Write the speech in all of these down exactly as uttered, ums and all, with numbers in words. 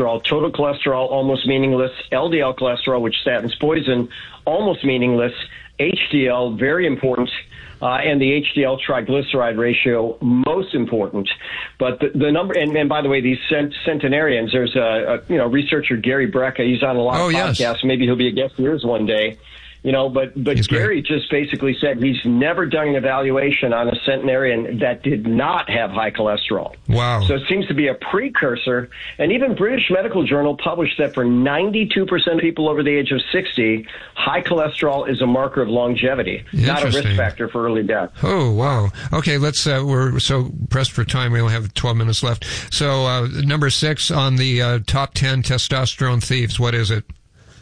cholesterol. Total cholesterol, almost meaningless. L D L cholesterol, which statins poison, almost meaningless. H D L, very important. Uh, and the H D L triglyceride ratio, most important. But the, the number, and, and by the way, these cent, centenarians, there's a, a you know researcher, Gary Brecka. He's on a lot oh, of yes. podcasts. Maybe he'll be a guest of yours one day. You know, but but He's Gary great. just basically said he's never done an evaluation on a centenarian that did not have high cholesterol. Wow. So it seems to be a precursor. And even British Medical Journal published that for ninety-two percent of people over the age of sixty, high cholesterol is a marker of longevity, not a risk factor for early death. Oh, wow. Okay, let's, uh, we're so pressed for time, we only have twelve minutes left. So uh, number six on the uh, top ten testosterone thieves, what is it?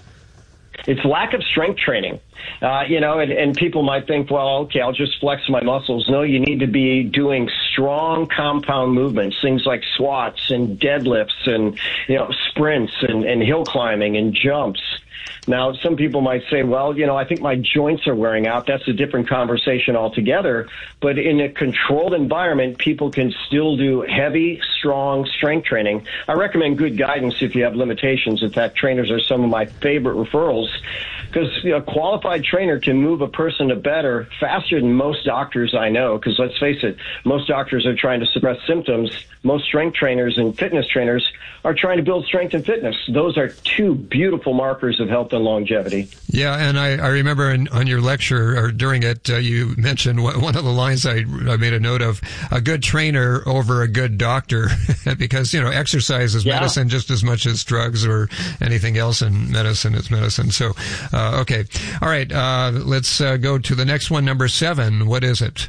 It's lack of strength training. Uh, you know, and, and people might think, well, okay, I'll just flex my muscles. No, you need to be doing strong compound movements, things like squats and deadlifts and, you know, sprints and, and hill climbing and jumps. Now, some people might say, well, you know, I think my joints are wearing out. That's a different conversation altogether. But in a controlled environment, people can still do heavy, strong strength training. I recommend good guidance if you have limitations. In fact, trainers are some of my favorite referrals because you know, a qualified trainer can move a person to better faster than most doctors I know. Because let's face it, most doctors are trying to suppress symptoms. Most strength trainers and fitness trainers are trying to build strength and fitness. Those are two beautiful markers of health and longevity. Yeah, and I, I remember in, on your lecture, or during it, uh, you mentioned one of the lines I, I made a note of, a good trainer over a good doctor, because, you know, exercise is yeah. medicine just as much as drugs or anything else, and medicine is medicine. So, uh, okay. All right, uh, let's uh, go to the next one, number seven. What is it?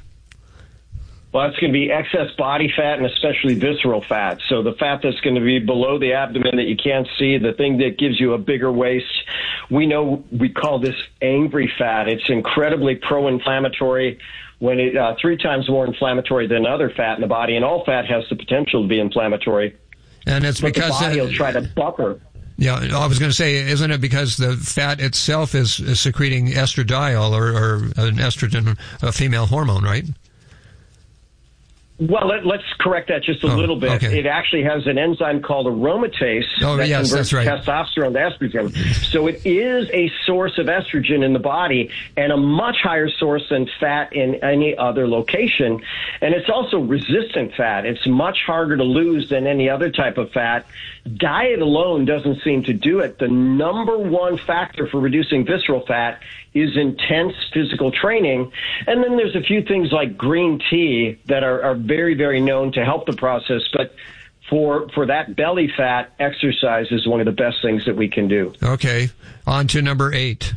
Well, it's going to be excess body fat and especially visceral fat. So the fat that's going to be below the abdomen that you can't see, the thing that gives you a bigger waist. We know we call this angry fat. It's incredibly pro-inflammatory. When it uh, three times more inflammatory than other fat in the body, and all fat has the potential to be inflammatory. And it's but because the body uh, will try to buffer. Yeah, I was going to say, isn't it because the fat itself is, is secreting estradiol, or, or an estrogen, a female hormone, right? Well, let, let's correct that just a oh, little bit. Okay. It actually has an enzyme called aromatase oh, that yes, converts that's right. testosterone to estrogen. So it is a source of estrogen in the body and a much higher source than fat in any other location. And it's also resistant fat. It's much harder to lose than any other type of fat. Diet alone doesn't seem to do it. The number one factor for reducing visceral fat is intense physical training. And then there's a few things like green tea that are, are very, very known to help the process. But for for that belly fat, exercise is one of the best things that we can do. Okay. On to number eight.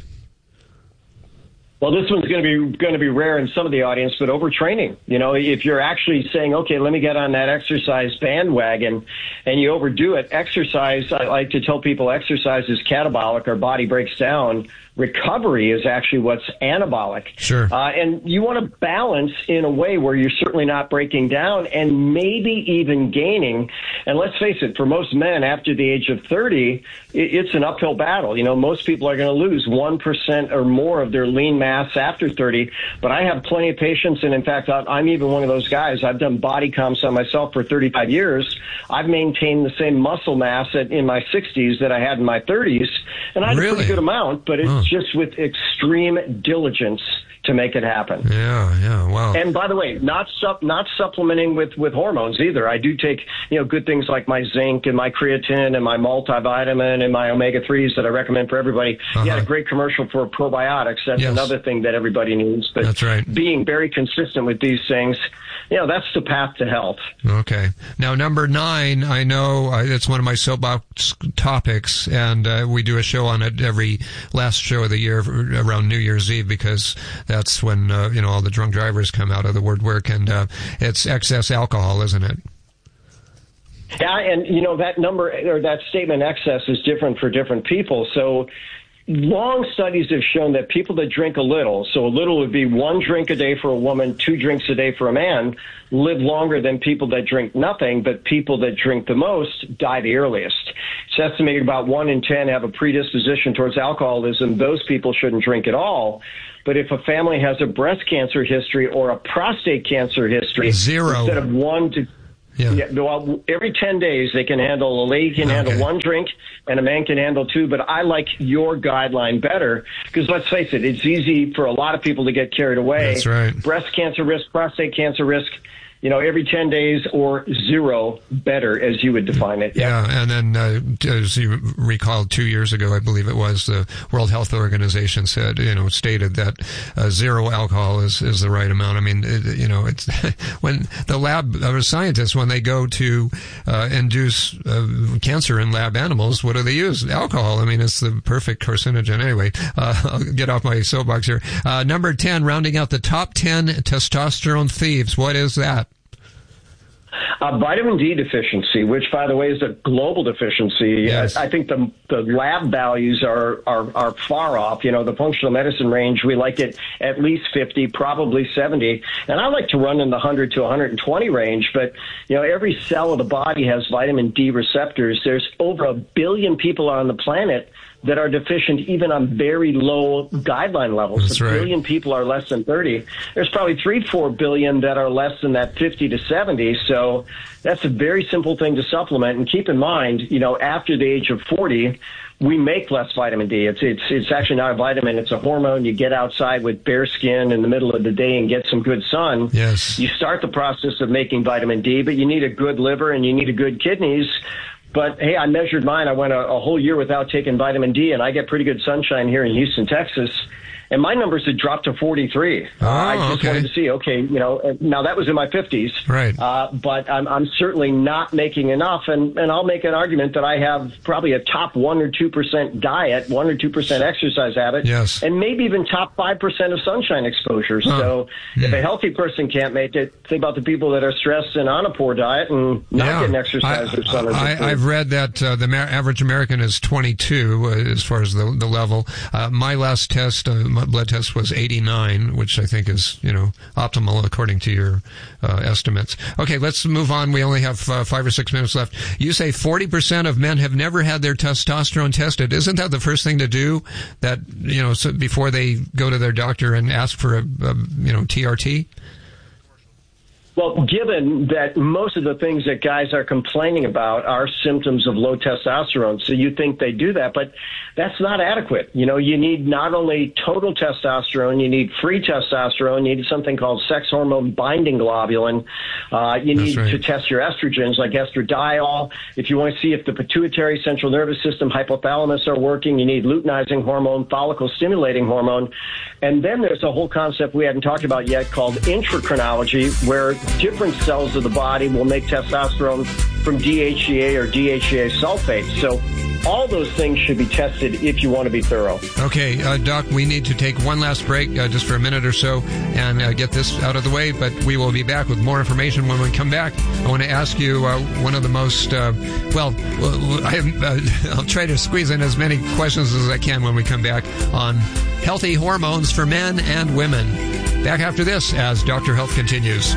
Well, this one's going to be going to be rare in some of the audience, but overtraining. You know, if you're actually saying, okay, let me get on that exercise bandwagon, and you overdo it, exercise, I like to tell people exercise is catabolic. Our body breaks down. Recovery is actually what's anabolic. Sure. Uh, and you want to balance in a way where you're certainly not breaking down and maybe even gaining. And let's face it, for most men after the age of thirty, it's an uphill battle. You know, most people are going to lose one percent or more of their lean mass after thirty. But I have plenty of patients, and in fact, I'm even one of those guys. I've done body comps on myself for thirty-five years. I've maintained the same muscle mass at, in my sixties that I had in my thirties, and I had really? a pretty good amount, but it's oh. just with extreme diligence to make it happen. Yeah, yeah, wow. And by the way, not sup- not supplementing with, with hormones either. I do take, you know, good things like my zinc and my creatine and my multivitamin and my omega threes that I recommend for everybody. Uh-huh. You had a great commercial for probiotics. That's yes. another thing that everybody needs. But that's right. Being very consistent with these things, you know, that's the path to health. Okay. Now, number nine, I know uh, it's one of my soapbox topics, and uh, we do a show on it every last show of the year around New Year's Eve, because that's when, uh, you know, all the drunk drivers come out of the woodwork, and uh, it's excess alcohol, isn't it? Yeah, and, you know, that number or that statement excess is different for different people. So long studies have shown that people that drink a little, so a little would be one drink a day for a woman, two drinks a day for a man, live longer than people that drink nothing, but people that drink the most die the earliest. It's estimated about one in ten have a predisposition towards alcoholism. Those people shouldn't drink at all. But if a family has a breast cancer history or a prostate cancer history, Zero. instead of one to Yeah. yeah. Well, every ten days they can handle, a lady can okay. handle one drink and a man can handle two. But I like your guideline better because let's face it, it's easy for a lot of people to get carried away. That's right. Breast cancer risk, prostate cancer risk. You know, every ten days or zero, better, as you would define it. Yeah, yeah and then uh, as you recall, two years ago, I believe it was, the World Health Organization said, you know, stated that uh, zero alcohol is, is the right amount. I mean, it, you know, it's when the lab uh, scientists, when they go to uh, induce uh, cancer in lab animals, what do they use? Alcohol. I mean, it's the perfect carcinogen. Anyway, uh, I'll get off my soapbox here. Uh, number ten, rounding out the top ten testosterone thieves. What is that? Uh, vitamin D deficiency, which, by the way, is a global deficiency. Yes. I, I think the the lab values are, are, are far off. You know, the functional medicine range, we like it at least fifty, probably seventy. And I like to run in the one hundred to one hundred twenty range. But, you know, every cell of the body has vitamin D receptors. There's over a billion people on the planet that are deficient even on very low guideline levels. That's a right. billion people are less than thirty. There's probably three, four billion that are less than that fifty to seventy. So that's a very simple thing to supplement. And keep in mind, you know, after the age of forty, we make less vitamin D. It's, it's, it's actually not a vitamin. It's a hormone. You get outside with bare skin in the middle of the day and get some good sun. Yes. You start the process of making vitamin D, but you need a good liver and you need a good kidneys. But, hey, I measured mine. I went a, a whole year without taking vitamin D, and I get pretty good sunshine here in Houston, Texas. And my numbers had dropped to forty-three. Oh, uh, I just okay. wanted to see, okay, you know, now that was in my fifties. Right. Uh, but I'm, I'm certainly not making enough. And, and I'll make an argument that I have probably a top one or two percent diet, one or two percent exercise habit, yes. and maybe even top five percent of sunshine exposure. Huh. So mm. if a healthy person can't make it, think about the people that are stressed and on a poor diet and not yeah. getting exercise I, or sun. I, I, I've read that uh, the average American is twenty-two uh, as far as the, the level. Uh, my last test, uh, my blood test was eighty-nine, which I think is, you know, optimal according to your uh, estimates. Okay, let's move on. We only have uh, five or six minutes left. You say forty percent of men have never had their testosterone tested. Isn't that the first thing to do that, you know, so before they go to their doctor and ask for a, a you know, T R T? Well, given that most of the things that guys are complaining about are symptoms of low testosterone, so you think they do that, but that's not adequate. You know, you need not only total testosterone, you need free testosterone, you need something called sex hormone binding globulin. Uh, you need right. to test your estrogens like estradiol. If you want to see if the pituitary, central nervous system, hypothalamus are working, you need luteinizing hormone, follicle stimulating hormone. And then there's a whole concept we hadn't talked about yet called intrachronology, where different cells of the body will make testosterone from D H E A or D H E A sulfate. So all those things should be tested if you want to be thorough. Okay, uh, Doc, we need to take one last break uh, just for a minute or so and uh, get this out of the way, but we will be back with more information when we come back. I want to ask you uh, one of the most, uh, well, I, uh, I'll try to squeeze in as many questions as I can when we come back on healthy hormones for men and women. Back after this as Doctor Health continues.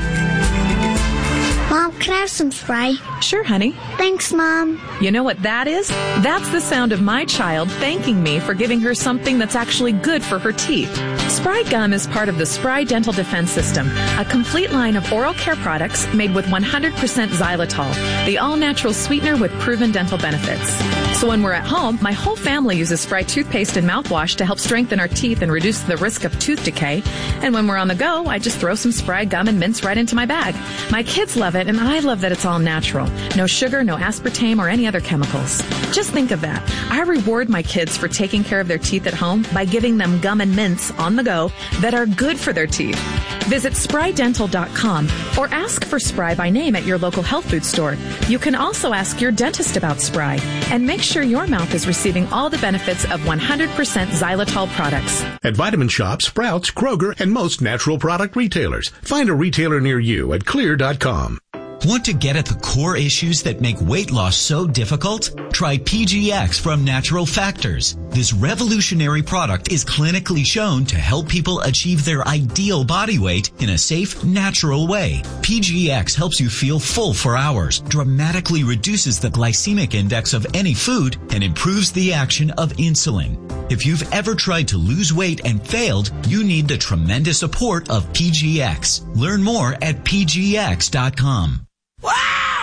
Mom, can I have some spray? Sure, honey. Thanks, Mom. You know what that is? That's the sound of my child thanking me for giving her something that's actually good for her teeth. Spry Gum is part of the Spry Dental Defense System, a complete line of oral care products made with one hundred percent xylitol, the all-natural sweetener with proven dental benefits. So when we're at home, my whole family uses Spry toothpaste and mouthwash to help strengthen our teeth and reduce the risk of tooth decay. And when we're on the go, I just throw some Spry Gum and mints right into my bag. My kids love it, and I love that it's all natural. No sugar, no aspartame, or any other chemicals. Just think of that. I reward my kids for taking care of their teeth at home by giving them gum and mints on the go that are good for their teeth. Visit spry dental dot com or ask for Spry by name at your local health food store. You can also ask your dentist about Spry and make sure your mouth is receiving all the benefits of one hundred percent xylitol products. At Vitamin Shoppe, Sprouts, Kroger, and most natural product retailers. Find a retailer near you at clear dot com. Want to get at the core issues that make weight loss so difficult? Try P G X from Natural Factors. This revolutionary product is clinically shown to help people achieve their ideal body weight in a safe, natural way. P G X helps you feel full for hours, dramatically reduces the glycemic index of any food, and improves the action of insulin. If you've ever tried to lose weight and failed, you need the tremendous support of P G X. Learn more at P G X dot com. Wow!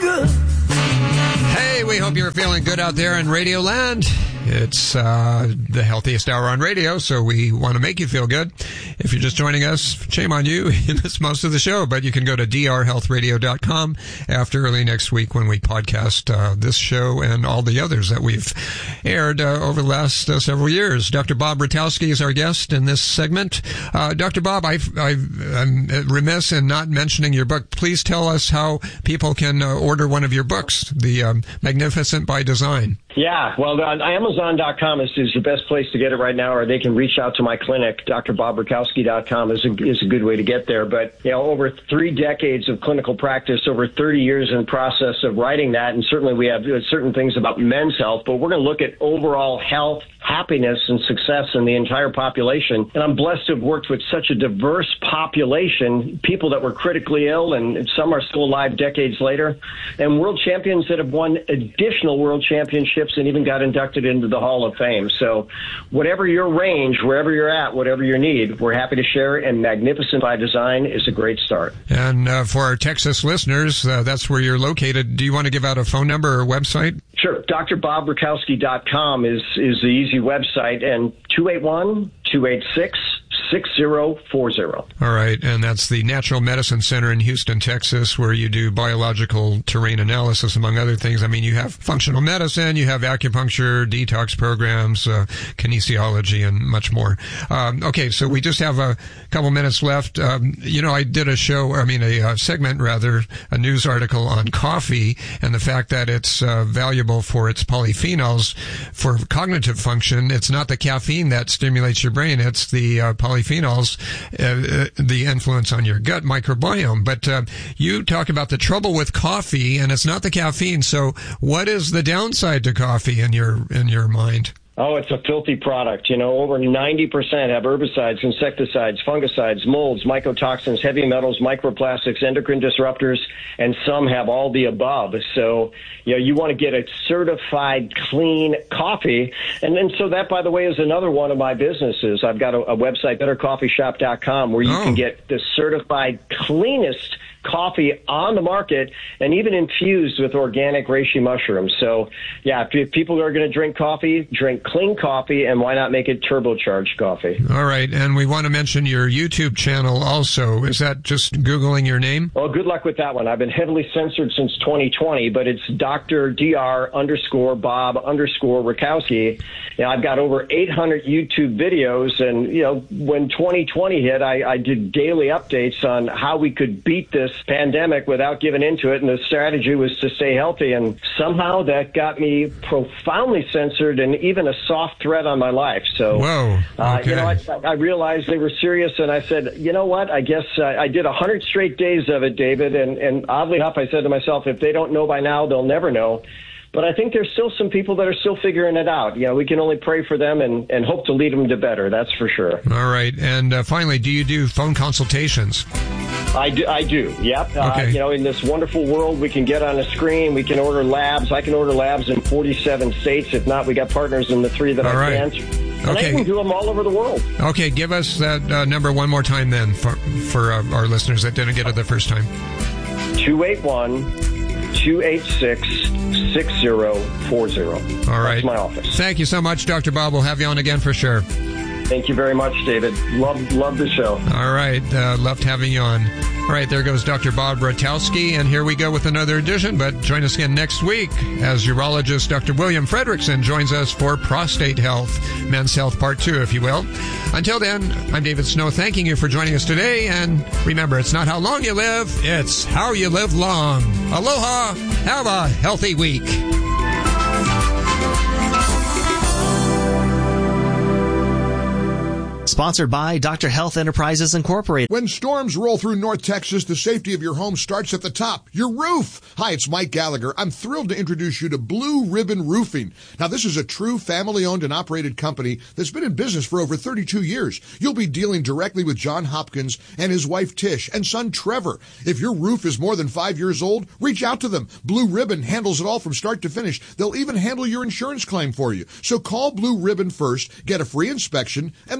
good. Hey, we hope you're feeling good out there in Radio Land. It's uh, the healthiest hour on radio, so we want to make you feel good. If you're just joining us, shame on you. You missed most of the show, but you can go to d r health radio dot com after early next week when we podcast uh, this show and all the others that we've aired uh, over the last uh, several years. Doctor Bob Rutkowski is our guest in this segment. Uh, Doctor Bob, I've, I've, I'm remiss in not mentioning your book. Please tell us how people can uh, order one of your books, The um, Magnificent by Design. Yeah, well, on Amazon dot com is, is the best place to get it right now, or they can reach out to my clinic. D R bob rutkowski dot com is a, is a good way to get there. But, you know, over three decades of clinical practice, over thirty years in the process of writing that, and certainly we have certain things about men's health, but we're going to look at overall health, happiness, and success in the entire population. And I'm blessed to have worked with such a diverse population, people that were critically ill, and some are still alive decades later, and world champions that have won additional world championships and even got inducted into the Hall of Fame. So whatever your range, wherever you're at, whatever your need, we're happy to share, and Magnificent by Design is a great start. And uh, for our Texas listeners, uh, that's where you're located. Do you want to give out a phone number or website? Sure. D R bob rutkowski dot com is, is the easy website, and two eight one, two eight six, six zero four zero. All right, and that's the Natural Medicine Center in Houston, Texas, where you do biological terrain analysis, among other things. I mean, you have functional medicine, you have acupuncture, detox programs, uh, kinesiology, and much more. Um, okay, so we just have a couple minutes left. Um, you know, I did a show, I mean, a, a segment, rather, a news article on coffee and the fact that it's uh, valuable for its polyphenols for cognitive function. It's not the caffeine that stimulates your brain, it's the uh, polyphenols, uh, the influence on your gut microbiome. But uh, you talk about the trouble with coffee, and it's not the caffeine. So what is the downside to coffee in your in your mind? Oh, it's a filthy product. You know, over ninety percent have herbicides, insecticides, fungicides, molds, mycotoxins, heavy metals, microplastics, endocrine disruptors, and some have all the above. So, you know, you want to get a certified clean coffee. And then, so that, by the way, is another one of my businesses. I've got a, a website, better coffee shop dot com, where you oh. can get the certified cleanest coffee on the market, and even infused with organic reishi mushrooms. So, yeah, if people are going to drink coffee, drink clean coffee, and why not make it turbocharged coffee? All right, and we want to mention your YouTube channel also. Is that just Googling your name? Well, good luck with that one. I've been heavily censored since twenty twenty, but it's Doctor Dr underscore Bob underscore Rutkowski. You know, I've got over eight hundred YouTube videos, and, you know, when twenty twenty hit, I, I did daily updates on how we could beat this pandemic without giving into it, and the strategy was to stay healthy, and somehow that got me profoundly censored and even a soft threat on my life. So, Whoa, okay. uh, you know, I, I realized they were serious, and I said, you know what, I guess uh, I did one hundred straight days of it, David, and, and oddly enough, I said to myself, if they don't know by now, they'll never know. But I think there's still some people that are still figuring it out. You know, we can only pray for them and, and hope to lead them to better. That's for sure. All right. And uh, finally, do you do phone consultations? I do. I do. Yep. Okay. Uh, you know, in this wonderful world, we can get on a screen. We can order labs. I can order labs in forty-seven states. If not, we got partners in the three that all I right. can't. And okay. I can do them all over the world. Okay. Give us that uh, number one more time then for, for uh, our listeners that didn't get it the first time. two eight one, two eight six, six zero four zero. All right. That's my office. Thank you so much, Doctor Bob. We'll have you on again for sure. Thank you very much, David. Love, love the show. All right. Uh, loved having you on. All right. There goes Doctor Bob Rutkowski. And here we go with another edition. But join us again next week as urologist Doctor William Fredrickson joins us for Prostate Health, Men's Health Part two, if you will. Until then, I'm David Snow, thanking you for joining us today. And remember, it's not how long you live, it's how you live long. Aloha. Have a healthy week. Sponsored by Doctor Health Enterprises Incorporated. When storms roll through North Texas, the safety of your home starts at the top, your roof. Hi, it's Mike Gallagher. I'm thrilled to introduce you to Blue Ribbon Roofing. Now, this is a true family-owned and operated company that's been in business for over thirty-two years. You'll be dealing directly with John Hopkins and his wife Tish and son Trevor. If your roof is more than five years old, reach out to them. Blue Ribbon handles it all from start to finish. They'll even handle your insurance claim for you. So call Blue Ribbon first, get a free inspection, and let them take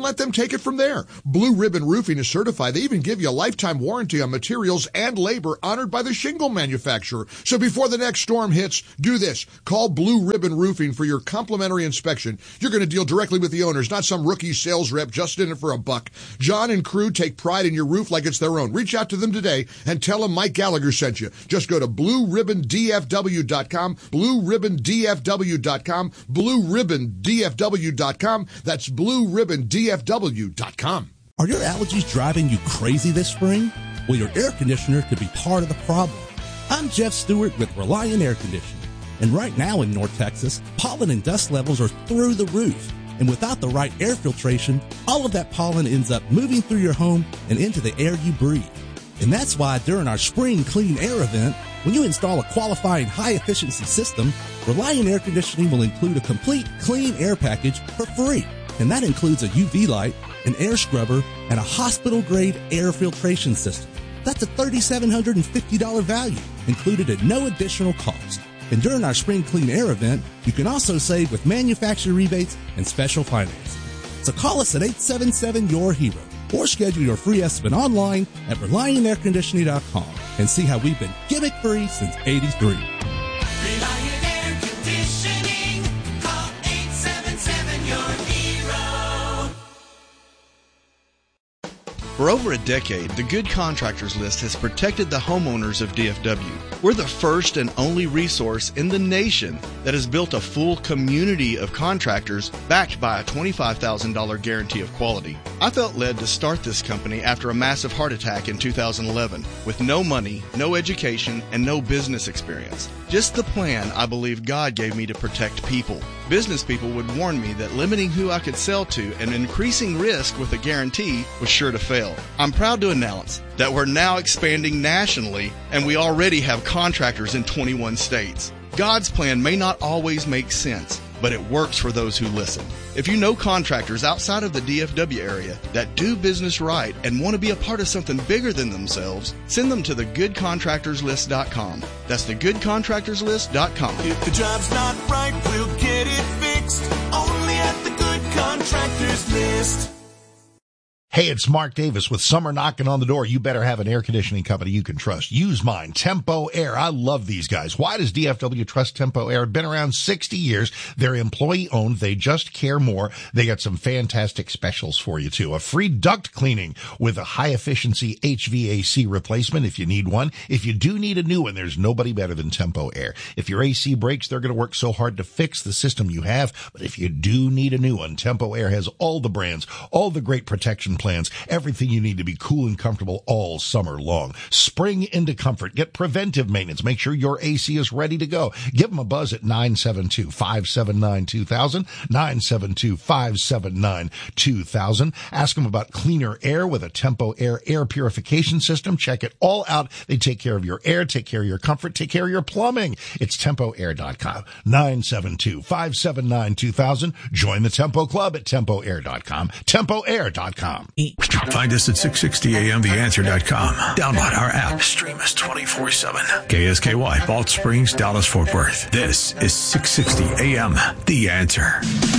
take it from there. Blue Ribbon Roofing is certified. They even give you a lifetime warranty on materials and labor honored by the shingle manufacturer. So before the next storm hits, do this. Call Blue Ribbon Roofing for your complimentary inspection. You're going to deal directly with the owners, not some rookie sales rep just in it for a buck. John and crew take pride in your roof like it's their own. Reach out to them today and tell them Mike Gallagher sent you. Just go to blue ribbon d f w dot com, blue ribbon d f w dot com, blue ribbon d f w dot com. That's blue ribbon d f w dot com. Are your allergies driving you crazy this spring? Well, your air conditioner could be part of the problem. I'm Jeff Stewart with Reliant Air Conditioning. And right now in North Texas, pollen and dust levels are through the roof. And without the right air filtration, all of that pollen ends up moving through your home and into the air you breathe. And that's why during our Spring Clean Air event, when you install a qualifying high-efficiency system, Reliant Air Conditioning will include a complete clean air package for free. And that includes a U V light, an air scrubber, and a hospital-grade air filtration system. That's a three thousand seven hundred fifty dollars value, included at no additional cost. And during our Spring Clean Air event, you can also save with manufacturer rebates and special financing. So call us at eight seven seven, Y O U R hero or schedule your free estimate online at reliant air conditioning dot com and see how we've been gimmick-free since eighty-three. Reliant Air Conditioning. Call eight seven seven, Y O U R hero. For over a decade, the Good Contractors List has protected the homeowners of D F W. We're the first and only resource in the nation that has built a full community of contractors backed by a twenty-five thousand dollars guarantee of quality. I felt led to start this company after a massive heart attack in two thousand eleven with no money, no education, and no business experience. Just the plan I believe God gave me to protect people. Business people would warn me that limiting who I could sell to and increasing risk with a guarantee was sure to fail. I'm proud to announce that we're now expanding nationally, and we already have contractors in twenty-one states. God's plan may not always make sense, but it works for those who listen. If you know contractors outside of the D F W area that do business right and want to be a part of something bigger than themselves, send them to the good contractors list dot com. That's the good contractors list dot com. If the job's not right, we'll get it fixed. Only at the Good Contractors List. Hey, it's Mark Davis with summer knocking on the door. You better have an air conditioning company you can trust. Use mine, Tempo Air. I love these guys. Why does D F W trust Tempo Air? Been around sixty years. They're employee owned. They just care more. They got some fantastic specials for you too. A free duct cleaning with a high efficiency H V A C replacement if you need one. If you do need a new one, there's nobody better than Tempo Air. If your A C breaks, they're going to work so hard to fix the system you have. But if you do need a new one, Tempo Air has all the brands, all the great protection plans, everything you need to be cool and comfortable all summer long. Spring into comfort. Get preventive maintenance. Make sure your A C is ready to go. Give them a buzz at nine seven two, five seven nine, two thousand, nine seven two, five seven nine, two thousand. Ask them about cleaner air with a Tempo Air air purification system. Check it all out. They take care of your air, take care of your comfort, take care of your plumbing. It's tempo air dot com. nine seven two, five seven nine, two thousand. Join the Tempo Club at tempo air dot com. tempo air dot com. Find us at six sixty A M the answer dot com. Download our app. Stream us twenty-four seven. K S K Y, Balch Springs, Dallas, Fort Worth. This is six sixty A M The Answer.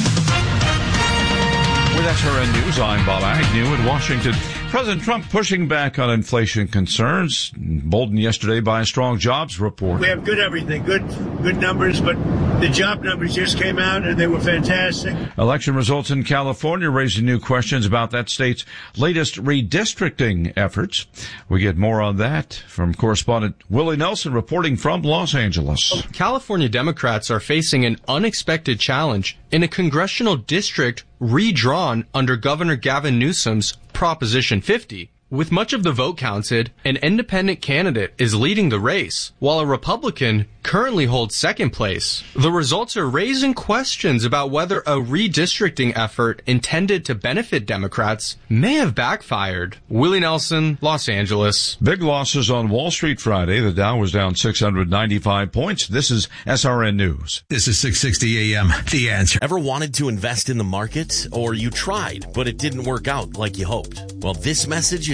With S R N News, I'm Bob Agnew in Washington. President Trump pushing back on inflation concerns, emboldened yesterday by a strong jobs report. We have good everything, good good numbers, but the job numbers just came out and they were fantastic. Election results in California raising new questions about that state's latest redistricting efforts. We get more on that from correspondent Willie Nelson reporting from Los Angeles. California Democrats are facing an unexpected challenge in a congressional district redrawn under Governor Gavin Newsom's Proposition fifty. With much of the vote counted, an independent candidate is leading the race, while a Republican currently holds second place. The results are raising questions about whether a redistricting effort intended to benefit Democrats may have backfired. Willie Nelson, Los Angeles. Big losses on Wall Street Friday. The Dow was down six hundred ninety-five points. This is S R N News. This is six sixty A M The Answer. Ever wanted to invest in the market? Or you tried, but it didn't work out like you hoped? Well, this message is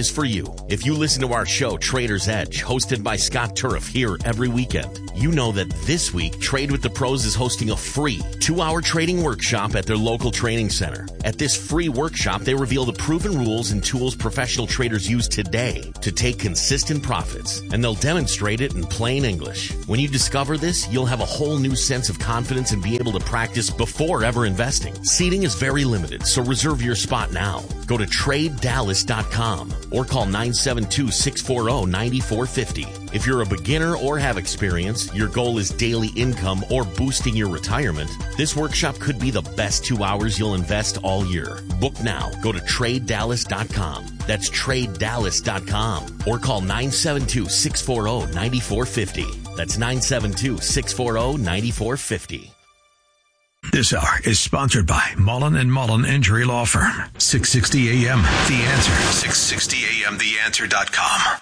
just for you. If you listen to our show, Trader's Edge, hosted by Scott Turf here every weekend, you know that this week, Trade with the Pros is hosting a free two-hour trading workshop at their local training center. At this free workshop, they reveal the proven rules and tools professional traders use today to take consistent profits, and they'll demonstrate it in plain English. When you discover this, you'll have a whole new sense of confidence and be able to practice before ever investing. Seating is very limited, so reserve your spot now. Go to trade dallas dot com or call nine seven two, six four zero, nine four five zero. If you're a beginner or have experience, your goal is daily income or boosting your retirement, this workshop could be the best two hours you'll invest all year. Book now. Go to trade dallas dot com. That's trade dallas dot com or call nine seven two, six four zero, nine four five zero. That's nine seven two, six four zero, nine four five zero. This hour is sponsored by Mullen and Mullen Injury Law Firm. six sixty A M The Answer. six sixty A M the answer dot com.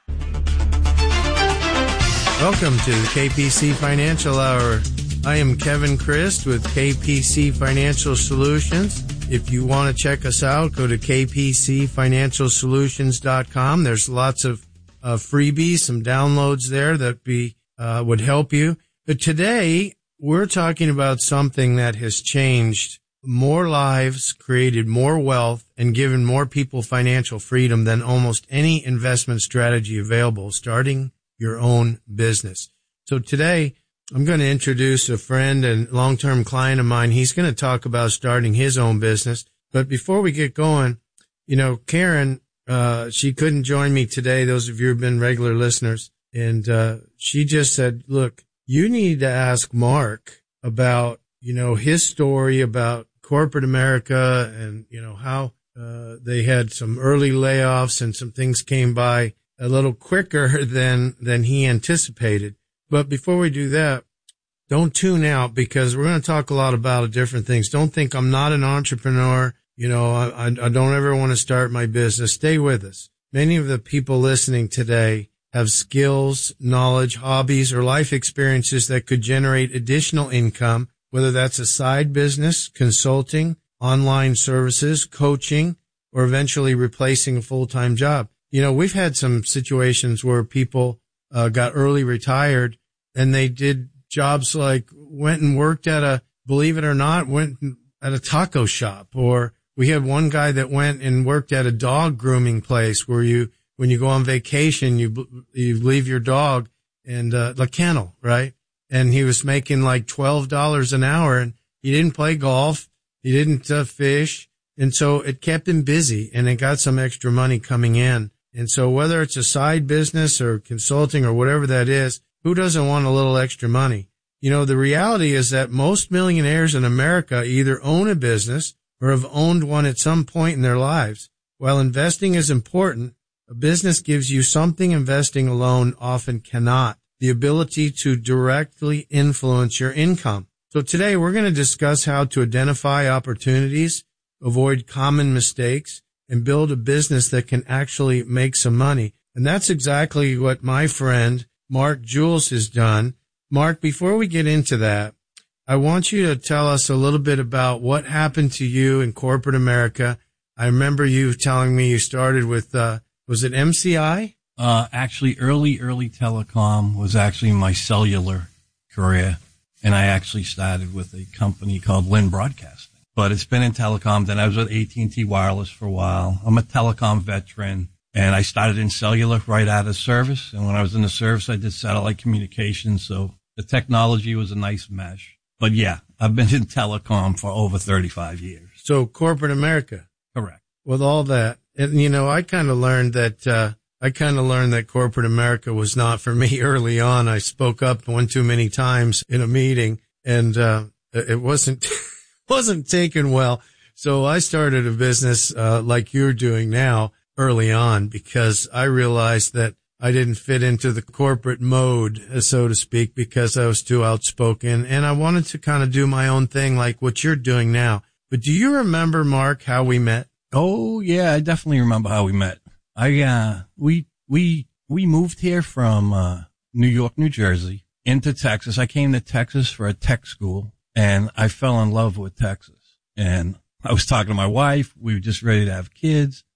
Welcome to the K P C Financial Hour. I am Kevin Christ with K P C Financial Solutions. If you want to check us out, go to k p c financial solutions dot com. There's lots of uh, freebies, some downloads there that be uh, would help you. But today, we're talking about something that has changed more lives, created more wealth, and given more people financial freedom than almost any investment strategy available, starting your own business. So today, I'm going to introduce a friend and long-term client of mine. He's going to talk about starting his own business. But before we get going, you know, Karen, uh, she couldn't join me today, those of you who've been regular listeners. And uh, she just said, look, you need to ask Mark about, you know, his story about corporate America and, you know, how uh, they had some early layoffs and some things came by a little quicker than than he anticipated. But before we do that, don't tune out because we're going to talk a lot about different things. Don't think I'm not an entrepreneur. You know, I, I don't ever want to start my business. Stay with us. Many of the people listening today have skills, knowledge, hobbies, or life experiences that could generate additional income, whether that's a side business, consulting, online services, coaching, or eventually replacing a full-time job. You know, we've had some situations where people uh, got early retired and they did jobs like went and worked at a, believe it or not, went at a taco shop. Or we had one guy that went and worked at a dog grooming place where you, when you go on vacation, you you leave your dog and uh, the kennel, right? And he was making like twelve dollars an hour, and he didn't play golf, he didn't uh, fish, and so it kept him busy, and it got some extra money coming in. And so whether it's a side business or consulting or whatever that is, who doesn't want a little extra money? You know, the reality is that most millionaires in America either own a business or have owned one at some point in their lives. While investing is important, a business gives you something investing alone often cannot, the ability to directly influence your income. So today we're going to discuss how to identify opportunities, avoid common mistakes, and build a business that can actually make some money. And that's exactly what my friend Mark Jules has done. Mark, before we get into that, I want you to tell us a little bit about what happened to you in corporate America. I remember you telling me you started with, uh, was it M C I? Uh, actually, early, early telecom was actually my cellular career. And I actually started with a company called Lynn Broadcasting. But it's been in telecom. Then I was with A T and T Wireless for a while. I'm a telecom veteran. And I started in cellular right out of service. And when I was in the service, I did satellite communications. So the technology was a nice mesh. But yeah, I've been in telecom for over thirty-five years. So corporate America. Correct. With all that. And, you know, I kind of learned that, uh, I kind of learned that corporate America was not for me early on. I spoke up one too many times in a meeting and, uh, it wasn't, wasn't taken well. So I started a business, uh, like you're doing now early on because I realized that I didn't fit into the corporate mode, so to speak, because I was too outspoken and I wanted to kind of do my own thing like what you're doing now. But do you remember, Mark, how we met? Oh, yeah, I definitely remember how we met. I, uh, we, we, we moved here from, uh, New York, New Jersey into Texas. I came to Texas for a tech school and I fell in love with Texas. And I was talking to my wife. We were just ready to have kids.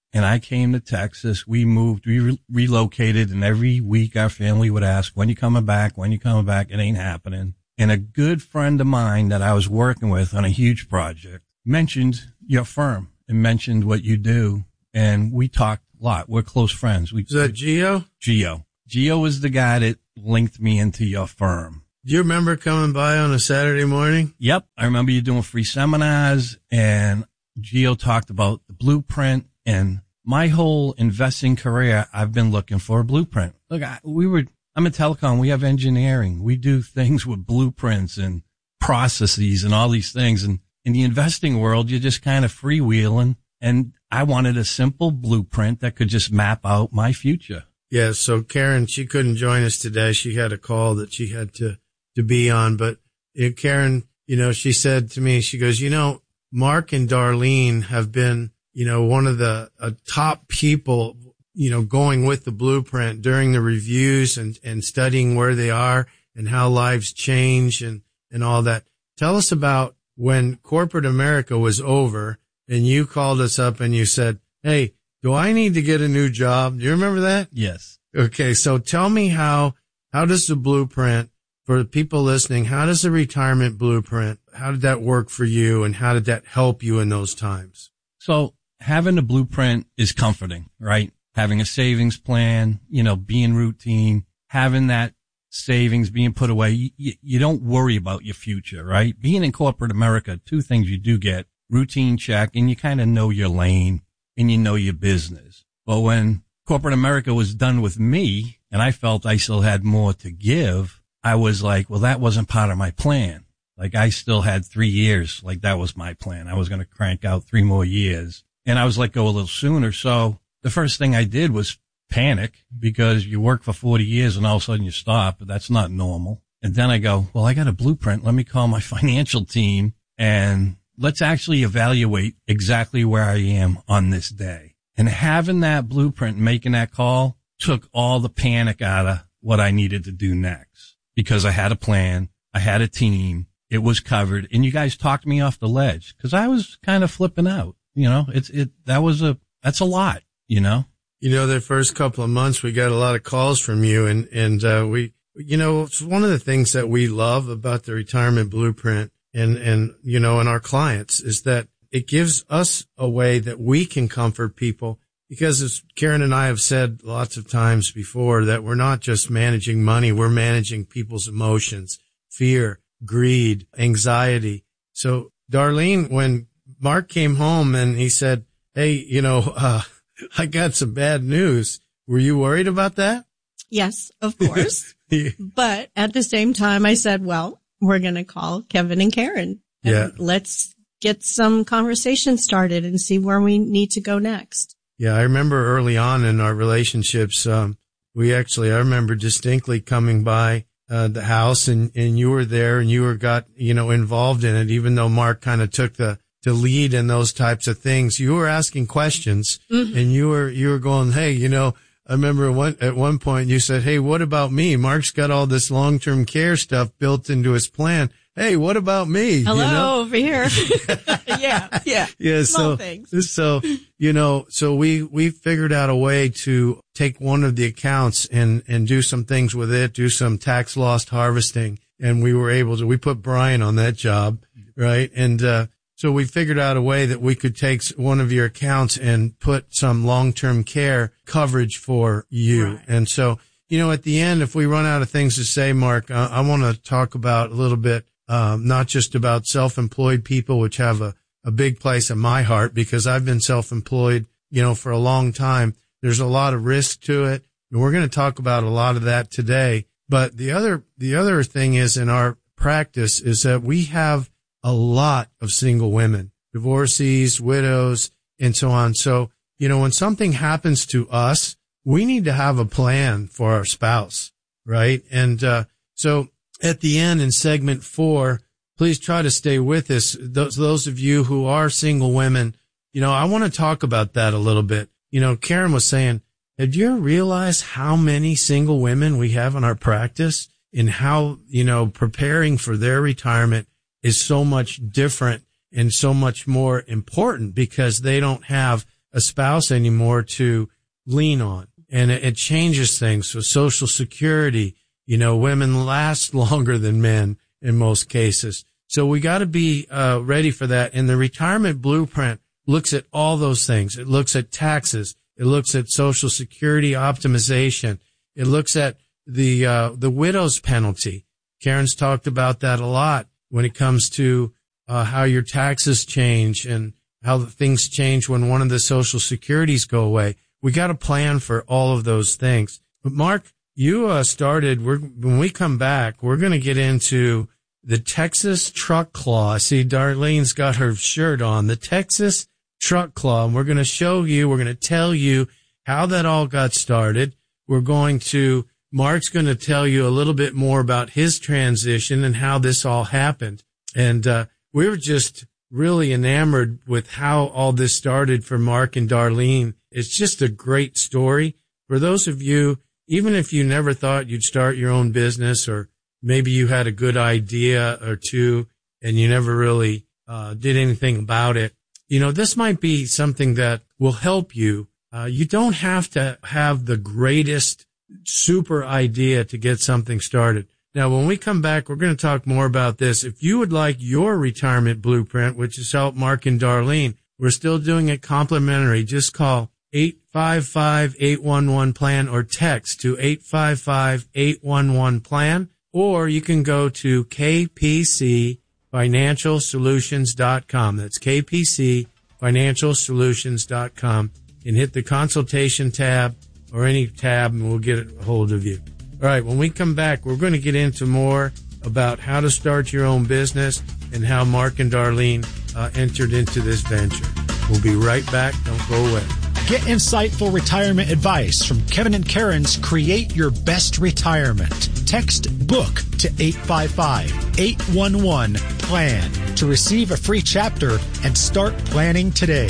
and I came to Texas. We moved, we re- relocated, and every week our family would ask, when you coming back? When you coming back? It ain't happening. And a good friend of mine that I was working with on a huge project mentioned your firm and mentioned what you do. And we talked a lot. We're close friends. We, Is that Gio? Gio. Gio was the guy that linked me into your firm. Do you remember coming by on a Saturday morning? Yep. I remember you doing free seminars, and Gio talked about the blueprint. And my whole investing career, I've been looking for a blueprint. Look, I, we were, I'm in telecom. We have engineering. We do things with blueprints and processes and all these things. And in the investing world, you're just kind of freewheeling. And I wanted a simple blueprint that could just map out my future. Yeah. So Karen, she couldn't join us today. She had a call that she had to, to be on. But uh, Karen, you know, she said to me, she goes, you know, Mark and Darlene have been, you know, one of the uh, top people, you know, going with the blueprint during the reviews and, and studying where they are and how lives change and, and all that. Tell us about when corporate America was over and you called us up and you said, hey, do I need to get a new job? Do you remember that? Yes. Okay. So tell me how, how does the blueprint, for the people listening, how does the retirement blueprint, how did that work for you and how did that help you in those times? So having a blueprint is comforting, right? Having a savings plan, you know, being routine, having that savings being put away. You, you don't worry about your future, right? Being in corporate America, two things you do get: routine check, and you kind of know your lane and you know your business. But when corporate America was done with me and I felt I still had more to give, I was like, well, that wasn't part of my plan. Like, I still had three years. Like, that was my plan. I was going to crank out three more years. And I was let go a little sooner. So the first thing I did was panic, because you work for forty years and all of a sudden you stop. But that's not normal. And then I go, well, I got a blueprint. Let me call my financial team and let's actually evaluate exactly where I am on this day. And having that blueprint, making that call, took all the panic out of what I needed to do next, because I had a plan. I had a team. It was covered. And you guys talked me off the ledge, because I was kind of flipping out. You know, it's, it, that was a, that's a lot, you know? You know, the first couple of months, we got a lot of calls from you, and, and, uh, we, you know, it's one of the things that we love about the retirement blueprint and, and, you know, and our clients is that it gives us a way that we can comfort people, because as Karen and I have said lots of times before, that we're not just managing money, we're managing people's emotions, fear, greed, anxiety. So Darlene, when Mark came home and he said, hey, you know, uh, I got some bad news. Were you worried about that? Yes, of course. But at the same time, I said, well, we're going to call Kevin and Karen. And yeah. Let's get some conversation started and see where we need to go next. Yeah. I remember early on in our relationships, um, we actually, I remember distinctly coming by uh, the house and, and you were there and you were got, you know, involved in it, even though Mark kind of took the, to lead in those types of things. You were asking questions mm-hmm. and you were, you were going, hey, you know, I remember one, at one point you said, hey, what about me? Mark's got all this long-term care stuff built into his plan. Hey, what about me? Hello, you know? over here. yeah, yeah. Yeah, Small so, things. so, you know, so we, we figured out a way to take one of the accounts and, and do some things with it, do some tax loss harvesting. And we were able to, we put Brian on that job, right? And, uh, so we figured out a way that we could take one of your accounts and put some long-term care coverage for you. Right. And so, you know, at the end, if we run out of things to say, Mark, uh, I want to talk about a little bit, um, not just about self-employed people, which have a, a big place in my heart, because I've been self-employed, you know, for a long time. There's a lot of risk to it. And we're going to talk about a lot of that today. But the other, the other thing is in our practice is that we have a lot of single women, divorcees, widows, and so on. So, you know, when something happens to us, we need to have a plan for our spouse, right? And, uh, so at the end in segment four, please try to stay with us. Those, those of you who are single women, you know, I want to talk about that a little bit. You know, Karen was saying, have you realized how many single women we have in our practice, and how, you know, preparing for their retirement is so much different and so much more important, because they don't have a spouse anymore to lean on. And it, it changes things. So Social Security, you know, women last longer than men in most cases. So we got to be uh, ready for that. And the retirement blueprint looks at all those things. It looks at taxes. It looks at Social Security optimization. It looks at the uh, the widow's penalty. Karen's talked about that a lot when it comes to uh, how your taxes change and how the things change when one of the Social Securities go away. We got to plan for all of those things. But Mark, you uh, started, we're, when we come back, we're going to get into the Texas Truck Claw. See, Darlene's got her shirt on. The Texas Truck Claw. And we're going to show you, we're going to tell you how that all got started. We're going to, Mark's going to tell you a little bit more about his transition and how this all happened. And uh, we were just really enamored with how all this started for Mark and Darlene. It's just a great story. For those of you, even if you never thought you'd start your own business, or maybe you had a good idea or two and you never really uh, did anything about it, you know, this might be something that will help you. Uh, you don't have to have the greatest super idea to get something started. Now, when we come back, we're going to talk more about this. If you would like your retirement blueprint, which has helped Mark and Darlene, we're still doing it complimentary. Just call eight five five, eight one one, plan or text to eight five five, eight one one, plan, or you can go to k p c financial solutions dot com. That's k p c financial solutions dot com, and hit the consultation tab or any tab and we'll get a hold of you. All right, when we come back, we're going to get into more about how to start your own business and how Mark and Darlene uh, entered into this venture. We'll be right back. Don't go away. Get insightful retirement advice from Kevin and Karen's Create Your Best Retirement. Text BOOK to eight five five, eight one one, plan to receive a free chapter and start planning today.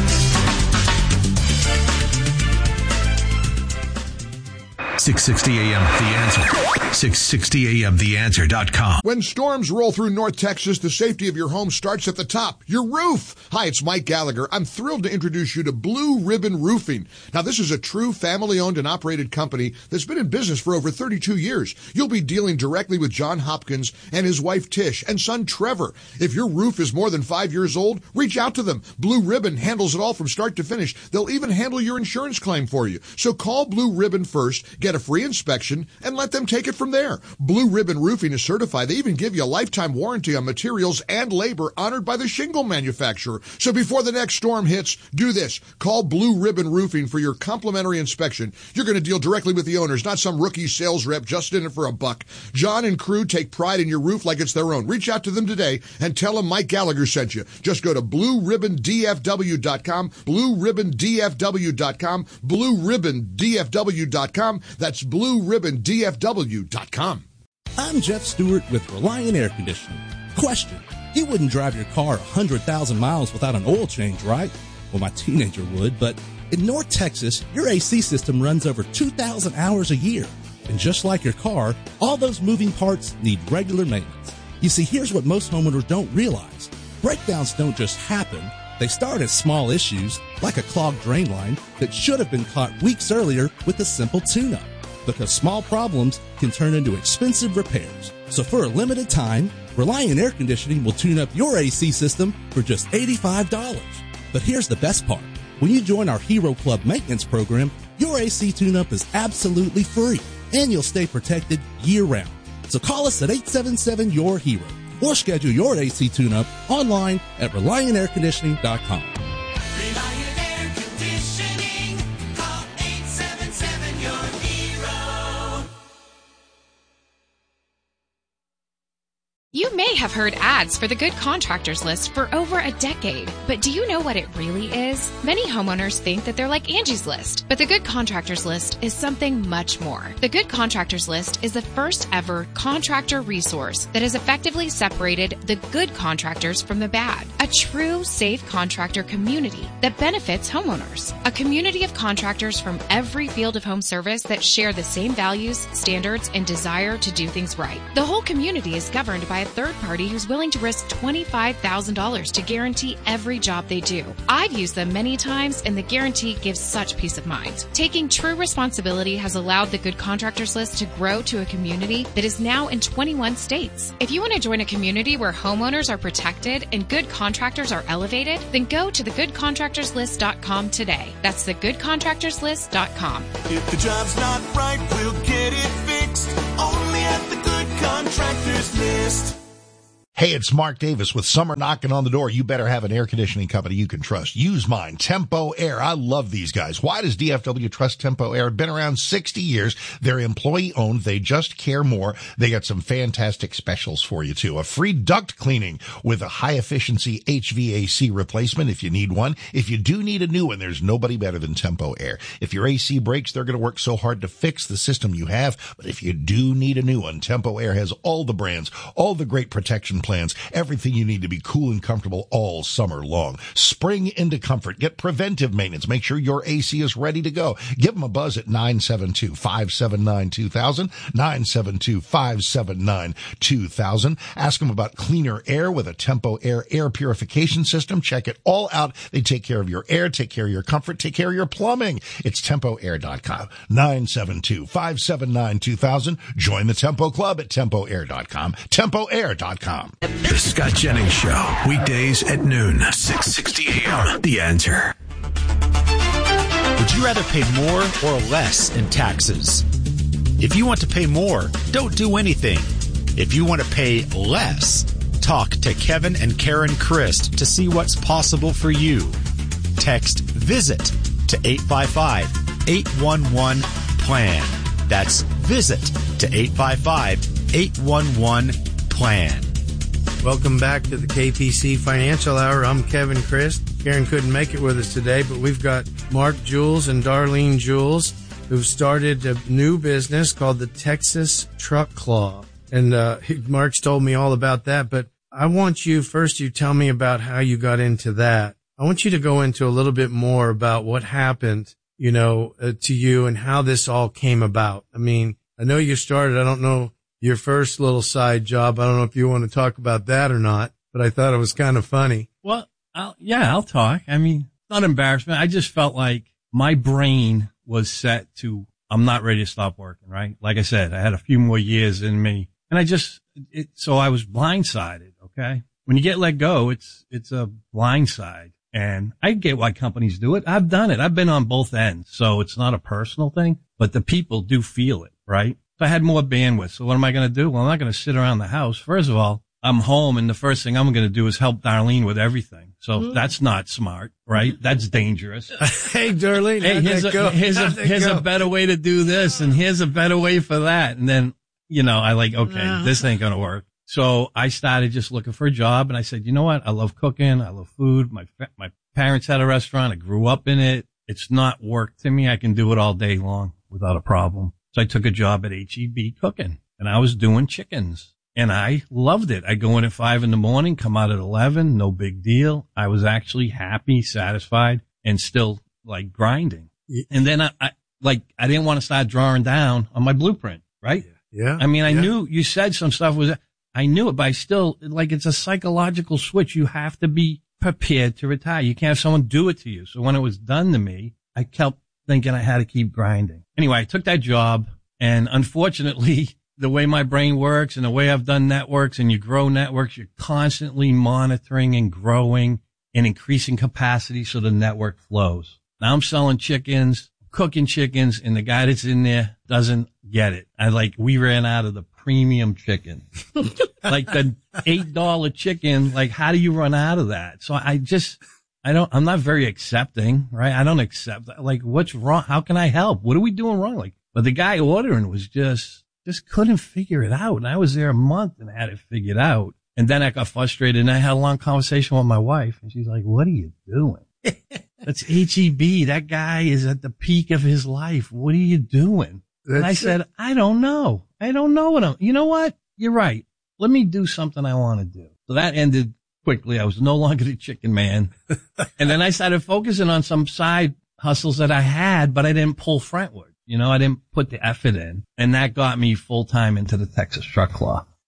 six sixty A M The Answer. six sixty A M the answer dot com. When storms roll through North Texas, the safety of your home starts at the top, your roof. Hi, it's Mike Gallagher. I'm thrilled to introduce you to Blue Ribbon Roofing. Now, this is a true family-owned and operated company that's been in business for over thirty-two years. You'll be dealing directly with John Hopkins and his wife Tish and son Trevor. If your roof is more than five years old, reach out to them. Blue Ribbon handles it all from start to finish. They'll even handle your insurance claim for you. So call Blue Ribbon first, get a free inspection, and let them take it from there. Blue Ribbon Roofing is certified. They even give you a lifetime warranty on materials and labor honored by the shingle manufacturer. So before the next storm hits, do this. Call Blue Ribbon Roofing for your complimentary inspection. You're going to deal directly with the owners, not some rookie sales rep just in it for a buck. John and crew take pride in your roof like it's their own. Reach out to them today and tell them Mike Gallagher sent you. Just go to blue ribbon d f w dot com, blue ribbon d f w dot com, blue ribbon d f w dot com. That's blue ribbon d f w dot com. I'm Jeff Stewart with Reliant Air Conditioning. Question: you wouldn't drive your car one hundred thousand miles without an oil change, right? Well, my teenager would, but in North Texas, your A C system runs over two thousand hours a year. And just like your car, all those moving parts need regular maintenance. You see, here's what most homeowners don't realize. Breakdowns don't just happen. They start as small issues, like a clogged drain line that should have been caught weeks earlier with a simple tune-up. Because small problems can turn into expensive repairs. So for a limited time, Reliant Air Conditioning will tune up your A C system for just eighty-five dollars. But here's the best part. When you join our Hero Club maintenance program, your A C tune-up is absolutely free, and you'll stay protected year-round. So call us at eight seven seven, Y O U R HERO or schedule your A C tune-up online at reliant air conditioning dot com. Reliant Air Conditioning. Call eight seven seven, Y O U R HERO. You may have heard ads for the Good Contractors List for over a decade, but do you know what it really is? Many homeowners think that they're like Angie's List, but the Good Contractors List is something much more. The Good Contractors List is the first ever contractor resource that has effectively separated the good contractors from the bad. A true safe contractor community that benefits homeowners. A community of contractors from every field of home service that share the same values, standards, and desire to do things right. The whole community is governed by a third-party party who's willing to risk twenty-five thousand dollars to guarantee every job they do. I've used them many times, and the guarantee gives such peace of mind. Taking true responsibility has allowed the Good Contractors List to grow to a community that is now in twenty-one states. If you want to join a community where homeowners are protected and good contractors are elevated, then go to the good contractors list dot com today. That's the good contractors list dot com. If the job's not right, we'll get it fixed. Only at the Good Contractors List. Hey, it's Mark Davis with summer knocking on the door. You better have an air conditioning company you can trust. Use mine, Tempo Air. I love these guys. Why does D F W trust Tempo Air? Been around sixty years. They're employee owned. They just care more. They got some fantastic specials for you too. A free duct cleaning with a high efficiency H V A C replacement if you need one. If you do need a new one, there's nobody better than Tempo Air. If your A C breaks, they're going to work so hard to fix the system you have. But if you do need a new one, Tempo Air has all the brands, all the great protection plans, everything you need to be cool and comfortable all summer long. Spring into comfort. Get preventive maintenance. Make sure your A C is ready to go. Give them a buzz at nine seven two, five seven nine, two thousand, nine seven two, five seven nine, two thousand. Ask them about cleaner air with a Tempo Air air purification system. Check it all out. They take care of your air, take care of your comfort, take care of your plumbing. It's tempo air dot com. nine seven two, five seven nine, two thousand. Join the Tempo Club at tempo air dot com. tempo air dot com. The Scott Jennings Show, weekdays at noon, six sixty a.m. The Answer. Would you rather pay more or less in taxes? If you want to pay more, don't do anything. If you want to pay less, talk to Kevin and Karen Christ to see what's possible for you. Text VISIT to eight five five, eight one one, PLAN. That's VISIT to eight five five, eight one one, PLAN. Welcome back to the K P C Financial Hour. I'm Kevin Christ. Karen couldn't make it with us today, but we've got Mark Jules and Darlene Jules who've started a new business called the Texas Truck Claw. And uh, Mark's told me all about that, but I want you, first you tell me about how you got into that. I want you to go into a little bit more about what happened, you know, uh, to you and how this all came about. I mean, I know you started, I don't know, your first little side job. I don't know if you want to talk about that or not, but I thought it was kind of funny. Well, I'll, yeah, I'll talk. I mean, it's not embarrassment. I just felt like my brain was set to, I'm not ready to stop working, right? Like I said, I had a few more years in me and I just, it, so I was blindsided. Okay. When you get let go, it's, it's a blindside, and I get why companies do it. I've done it. I've been on both ends. So it's not a personal thing, but the people do feel it, right? So I had more bandwidth. So what am I going to do? Well, I'm not going to sit around the house. First of all, I'm home, and the first thing I'm going to do is help Darlene with everything. So mm. that's not smart, right? That's dangerous. Hey, Darlene, hey, here's, a, go? here's, a, here's a better way to do this, and here's a better way for that. And then, you know, I like, okay, no. This ain't going to work. So I started just looking for a job, and I said, you know what? I love cooking. I love food. My my parents had a restaurant. I grew up in it. It's not work to me. I can do it all day long without a problem. So I took a job at H E B cooking, and I was doing chickens, and I loved it. I go in at five in the morning, come out at eleven, no big deal. I was actually happy, satisfied, and still like grinding. And then I, I like, I didn't want to start drawing down on my blueprint, right? Yeah. I mean, I yeah. knew you said some stuff was, I knew it, but I still, like, it's a psychological switch. You have to be prepared to retire. You can't have someone do it to you. So when it was done to me, I kept thinking I had to keep grinding. Anyway, I took that job, and unfortunately, the way my brain works and the way I've done networks, and you grow networks, you're constantly monitoring and growing and increasing capacity so the network flows. Now I'm selling chickens, cooking chickens, and the guy that's in there doesn't get it. I like, we ran out of the premium chicken, like the eight dollar chicken. Like, how do you run out of that? So I just, I don't, I'm not very accepting, right? I don't accept, like, what's wrong? How can I help? What are we doing wrong? Like, but the guy ordering was just, just couldn't figure it out. And I was there a month and had it figured out. And then I got frustrated, and I had a long conversation with my wife, and she's like, what are you doing? That's H E B. That guy is at the peak of his life. What are you doing? That's and I said, it. I don't know. I don't know what I'm, you know what? You're right. Let me do something I want to do. So that ended quickly. I was no longer the chicken man. And then I started focusing on some side hustles that I had, but I didn't pull frontward. You know, I didn't put the effort in. And that got me full time into the Texas Truck Claw.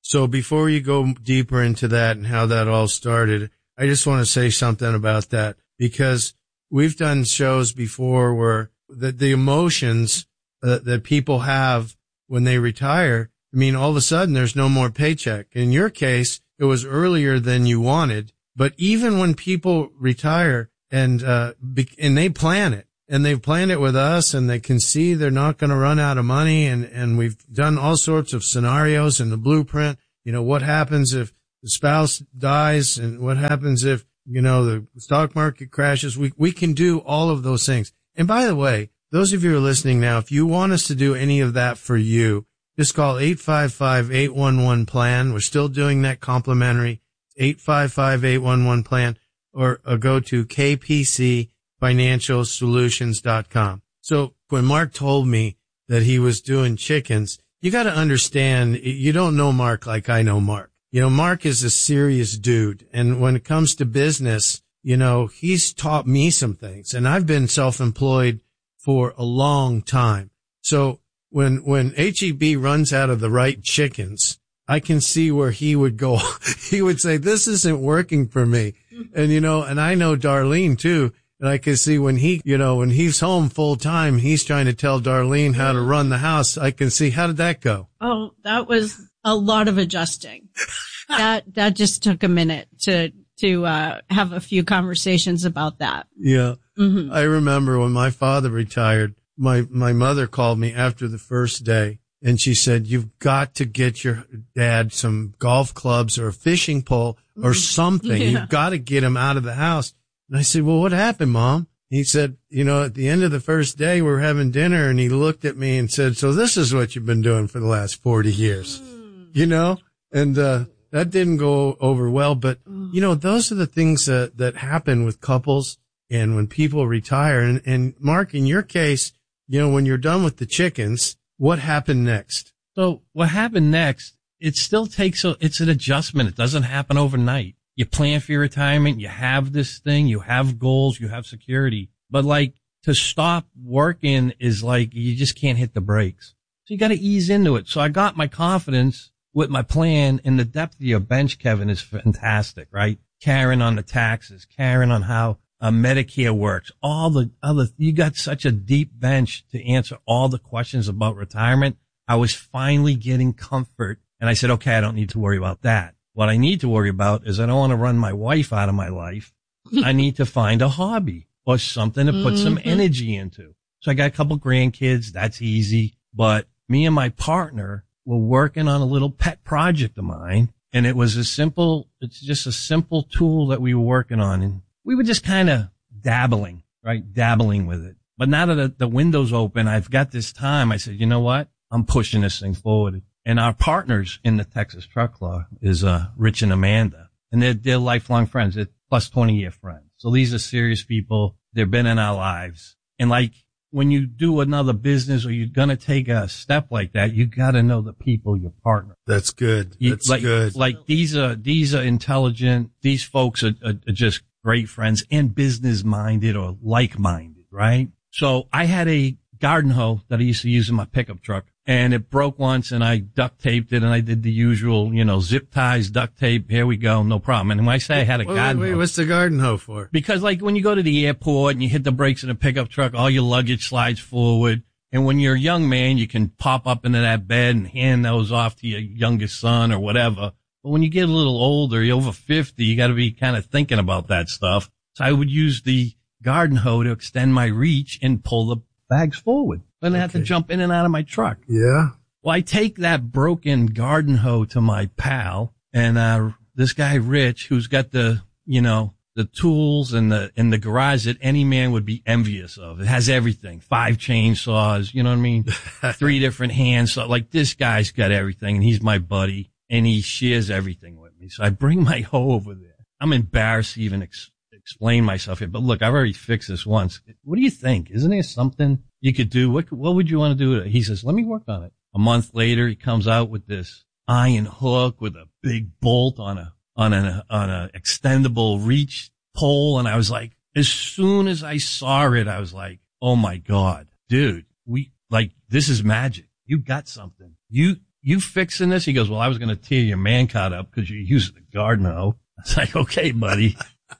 So before you go deeper into that and how that all started, I just want to say something about that, because we've done shows before where the, the emotions uh, that people have when they retire, I mean, all of a sudden there's no more paycheck. In your case, it was earlier than you wanted, but even when people retire and, uh, be, and they plan it, and they've planned it with us, and they can see they're not going to run out of money, and, and we've done all sorts of scenarios in the blueprint. You know, what happens if the spouse dies, and what happens if, you know, the stock market crashes? We, we can do all of those things. And by the way, those of you who are listening now, if you want us to do any of that for you, just call eight five five, eight one one, plan. We're still doing that complimentary, eight five five, eight one one, plan, or, or go to k p c financial solutions dot com. So when Mark told me that he was doing chickens, you got to understand, you don't know Mark like I know Mark. You know, Mark is a serious dude. And when it comes to business, you know, he's taught me some things, and I've been self-employed for a long time. So when, when H E B runs out of the right chickens, I can see where he would go. He would say, this isn't working for me. And, you know, and I know Darlene too. And I can see when he, you know, when he's home full time, he's trying to tell Darlene how to run the house. I can see, how did that go? Oh, that was a lot of adjusting. that, that just took a minute to, to, uh, have a few conversations about that. Yeah. Mm-hmm. I remember when my father retired, my, my mother called me after the first day, and she said, you've got to get your dad some golf clubs or a fishing pole or something. Yeah. You've got to get him out of the house. And I said, well, what happened, Mom? He said, you know, at the end of the first day, we were having dinner, and he looked at me and said, so this is what you've been doing for the last forty years, mm. you know? And, uh, that didn't go over well, but, mm. you know, those are the things that, that happen with couples and when people retire. And, and Mark, in your case, you know, when you're done with the chickens, what happened next? So what happened next, it still takes a, it's an adjustment. It doesn't happen overnight. You plan for your retirement. You have this thing. You have goals. You have security. But like to stop working is like you just can't hit the brakes. So you got to ease into it. So I got my confidence with my plan, and the depth of your bench, Kevin, is fantastic, right? Karen on the taxes, Karen on how uh, Medicare works, all the other, you got such a deep bench to answer all the questions about retirement. I was finally getting comfort, and I said, okay, I don't need to worry about that. What I need to worry about is I don't want to run my wife out of my life. I need to find a hobby or something to put mm-hmm. some energy into. So I got a couple grandkids. That's easy. But me and my partner were working on a little pet project of mine, and it was a simple, it's just a simple tool that we were working on. And we were just kind of dabbling, right? Dabbling with it. But now that the, the window's open, I've got this time. I said, you know what? I'm pushing this thing forward. And our partners in the Texas Truck Club is, uh, Rich and Amanda. And they're, they're lifelong friends. They're plus twenty year friends. So these are serious people. They've been in our lives. And like when you do another business or you're going to take a step like that, you got to know the people you partner. That's good. That's you, like, good. Like these are, these are intelligent. These folks are, are, are just great friends and business minded or like minded, right? So I had a garden hoe that I used to use in my pickup truck, and it broke once, and I duct taped it, and I did the usual, you know, zip ties, duct tape. Here we go. No problem. And when I say I had a wait, garden wait, hoe. What's the garden hoe for? Because like when you go to the airport and you hit the brakes in a pickup truck, all your luggage slides forward. And when you're a young man, you can pop up into that bed and hand those off to your youngest son or whatever. But when you get a little older, you're over fifty, you got to be kind of thinking about that stuff. So I would use the garden hoe to extend my reach and pull the bags forward. Then I have to jump in and out of my truck. Yeah. Well, I take that broken garden hoe to my pal, and uh this guy Rich, who's got the, you know, the tools and the in the garage that any man would be envious of. It has everything. Five chainsaws, you know what I mean? Three different hands. So like this guy's got everything, and he's my buddy, and he shares everything with me. So I bring my hoe over there. I'm embarrassed to even ex- explain myself here, but look, I've already fixed this once. What do you think? Isn't there something you could do? What what would you want to do with it? He says, let me work on it. A month later, he comes out with this iron hook with a big bolt on a, on a, on a extendable reach pole. And I was like, as soon as I saw it, I was like, oh my God, dude, we like, this is magic. You got something. You, you fixing this? He goes, well, I was going to tear your man cot up because you used the garden hoe. I was like, okay, buddy,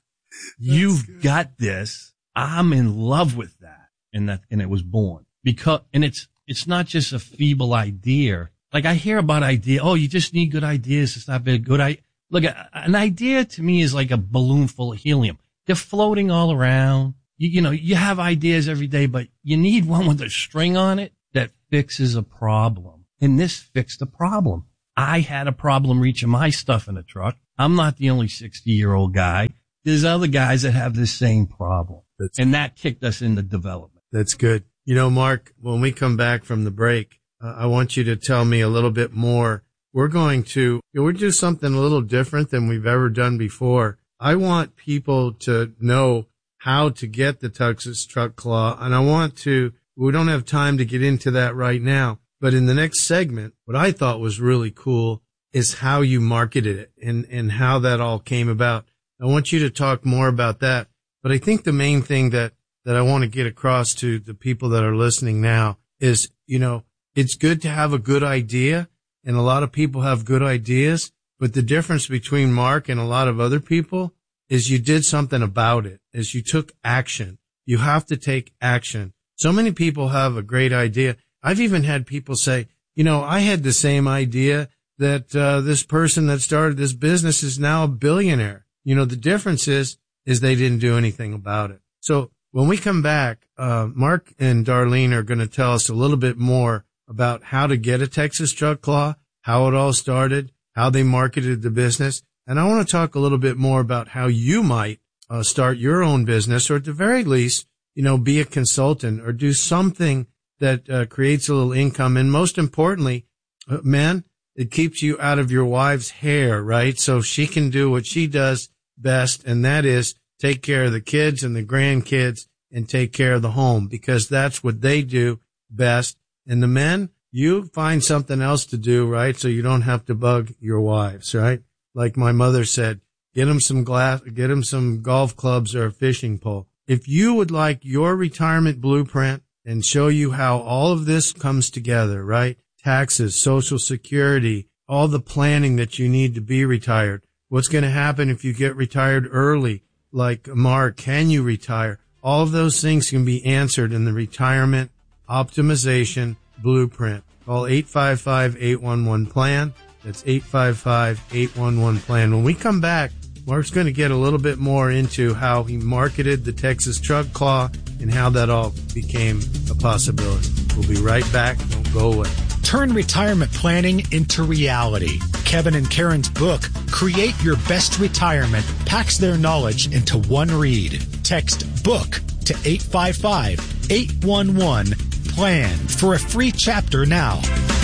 you've good. got this. I'm in love with that. And that, and it was born because, and it's, it's not just a feeble idea. Like I hear about idea. Oh, you just need good ideas. It's not very good. I look, an idea to me is like a balloon full of helium. They're floating all around. You, you know, you have ideas every day, but you need one with a string on it that fixes a problem. And this fixed the problem. I had a problem reaching my stuff in the truck. I'm not the only sixty year old guy. There's other guys that have the same problem. That's, and that kicked us into development. That's good. You know, Mark, when we come back from the break, uh, I want you to tell me a little bit more. We're going to, we're do something a little different than we've ever done before. I want people to know how to get the Texas Truck Claw, and I want to, we don't have time to get into that right now, but in the next segment, what I thought was really cool is how you marketed it and, and how that all came about. I want you to talk more about that, but I think the main thing that, that I want to get across to the people that are listening now is, you know, it's good to have a good idea, and a lot of people have good ideas, but the difference between Mark and a lot of other people is you did something about it, is you took action. You have to take action. So many people have a great idea. I've even had people say, you know, I had the same idea that uh, this person that started this business is now a billionaire. You know, the difference is, is they didn't do anything about it. So when we come back, uh, Mark and Darlene are going to tell us a little bit more about how to get a Texas Truck Claw, how it all started, how they marketed the business. And I want to talk a little bit more about how you might uh, start your own business, or at the very least, you know, be a consultant or do something that uh, creates a little income. And most importantly, uh, man, it keeps you out of your wife's hair, right? So she can do what she does best, and that is take care of the kids and the grandkids and take care of the home, because that's what they do best. And the men, you find something else to do, right? So you don't have to bug your wives, right? Like my mother said, get them some glass, get them some golf clubs or a fishing pole. If you would like your retirement blueprint and show you how all of this comes together, right? Taxes, Social Security, all the planning that you need to be retired. What's going to happen if you get retired early? Like Mark, can you retire? All of those things can be answered in the Retirement Optimization Blueprint. Call eight five five, eight one one, plan. That's eight five five, eight one one, plan. When we come back, Mark's going to get a little bit more into how he marketed the Texas Truck Claw and how that all became a possibility. We'll be right back. Don't go away. Turn retirement planning into reality. Kevin and Karen's book, Create Your Best Retirement, packs their knowledge into one read. Text BOOK to eight five five, eight one one, plan for a free chapter now.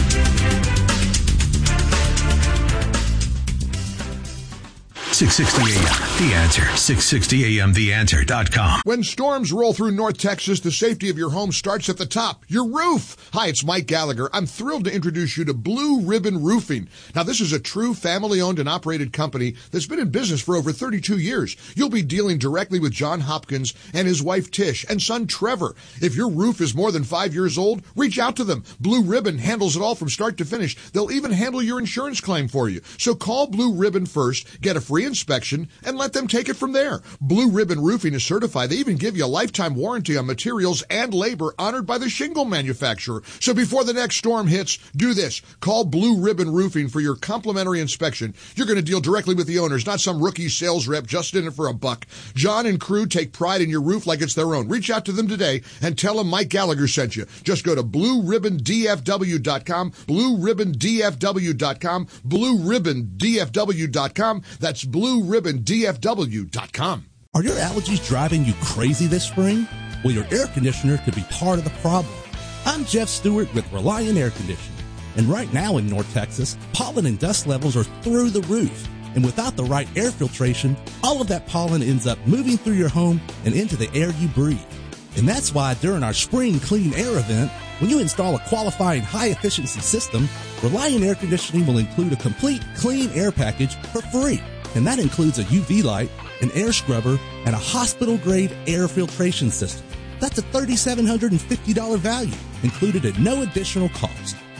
six sixty A M, The Answer. six sixty A M the answer dot com. When storms roll through North Texas, the safety of your home starts at the top, your roof. Hi, it's Mike Gallagher. I'm thrilled to introduce you to Blue Ribbon Roofing. Now, this is a true family-owned and operated company that's been in business for over thirty-two years. You'll be dealing directly with John Hopkins and his wife Tish and son Trevor. If your roof is more than five years old, reach out to them. Blue Ribbon handles it all from start to finish. They'll even handle your insurance claim for you. So call Blue Ribbon first, get a free inspection, and let them take it from there. Blue Ribbon Roofing is certified. They even give you a lifetime warranty on materials and labor honored by the shingle manufacturer. So before the next storm hits, do this. Call Blue Ribbon Roofing for your complimentary inspection. You're going to deal directly with the owners, not some rookie sales rep just in it for a buck. John and crew take pride in your roof like it's their own. Reach out to them today and tell them Mike Gallagher sent you. Just go to blue ribbon d f w dot com, blue ribbon d f w dot com, blue ribbon d f w dot com. That's blue ribbon d f w dot com. Are your allergies driving you crazy this spring? Well, your air conditioner could be part of the problem. I'm Jeff Stewart with Reliant Air Conditioning. And right now in North Texas, pollen and dust levels are through the roof. And without the right air filtration, all of that pollen ends up moving through your home and into the air you breathe. And that's why during our Spring Clean Air event, when you install a qualifying high-efficiency system, Reliant Air Conditioning will include a complete clean air package for free. And that includes a U V light, an air scrubber, and a hospital-grade air filtration system. That's a three thousand seven hundred fifty dollars value, included at no additional cost.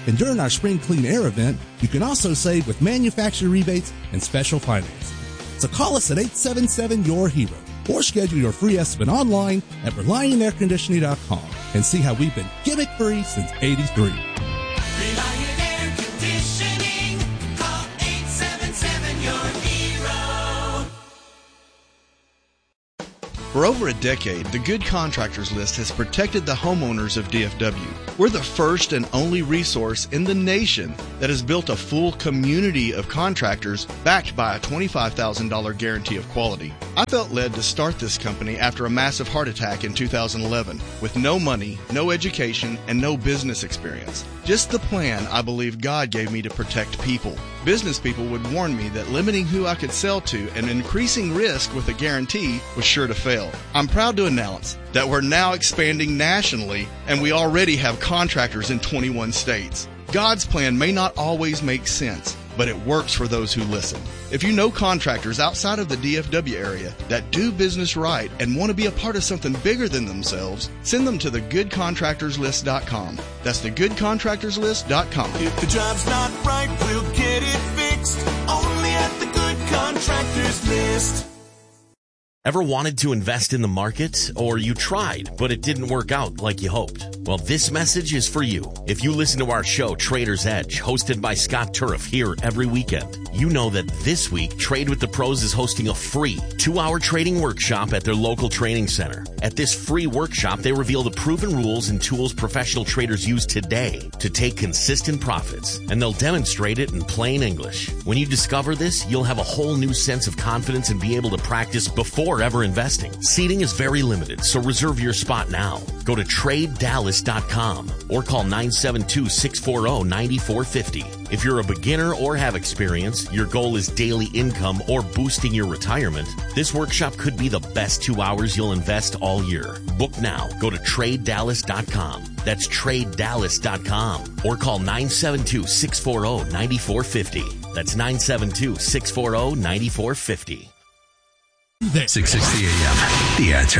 And during our Spring Clean Air event, you can also save with manufacturer rebates and special financing. So call us at eight seven seven, Y O U R hero or schedule your free estimate online at Reliant Air Conditioning dot com and see how we've been gimmick-free since eighty-three. Reliant Air Conditioning. Call eight seven seven, Y O U R hero. For over a decade, the Good Contractors List has protected the homeowners of D F W. We're the first and only resource in the nation that has built a full community of contractors backed by a twenty-five thousand dollars guarantee of quality. I felt led to start this company after a massive heart attack in two thousand eleven with no money, no education, and no business experience. Just the plan I believe God gave me to protect people. Business people would warn me that limiting who I could sell to and increasing risk with a guarantee was sure to fail. I'm proud to announce that we're now expanding nationally, and we already have contractors in twenty-one states. God's plan may not always make sense, but it works for those who listen. If you know contractors outside of the D F W area that do business right and want to be a part of something bigger than themselves, send them to the good contractors list dot com. That's the good contractors list dot com. If the job's not right, we'll get it fixed. Only at the Good Contractors List. Ever wanted to invest in the market? Or you tried, but it didn't work out like you hoped? Well, this message is for you. If you listen to our show, Trader's Edge, hosted by Scott Turf here every weekend, you know that this week, Trade with the Pros is hosting a free two-hour trading workshop at their local training center. At this free workshop, they reveal the proven rules and tools professional traders use today to take consistent profits, and they'll demonstrate it in plain English. When you discover this, you'll have a whole new sense of confidence and be able to practice before ever investing. Seating is very limited, so reserve your spot now. Go to trade dallas dot com or call nine seven two, six four zero, nine four five zero. If you're a beginner or have experience, your goal is daily income or boosting your retirement, this workshop could be the best two hours you'll invest all year. Book now. Go to trade dallas dot com. That's trade dallas dot com or call nine seven two, six four zero, nine four five zero. That's nine seven two, six four zero, nine four five zero. six sixty A M, The Answer.